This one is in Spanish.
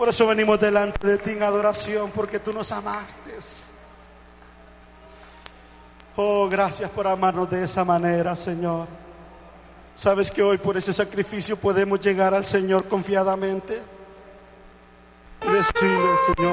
Por eso venimos delante de ti en adoración, porque tú nos amaste. Oh, gracias por amarnos de esa manera, Señor. Sabes que hoy por ese sacrificio podemos llegar al Señor confiadamente y decirle: Señor,